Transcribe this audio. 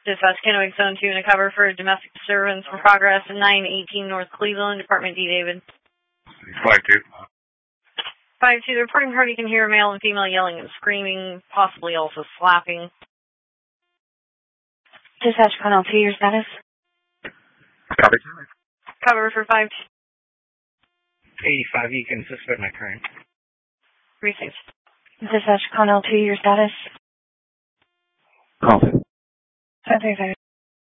Dispatch Kennewick Zone 2 in a cover for domestic disturbance in progress in 918 North Cleveland, Department D. David. 5-2. 5-2, the reporting party can hear a male and female yelling and screaming, possibly also slapping. Dispatch Connell 2, your status? Copy. Cover for 5-2. 85, you can suspend my current. Received. Dispatch Connell 2, your status? Copy. 535.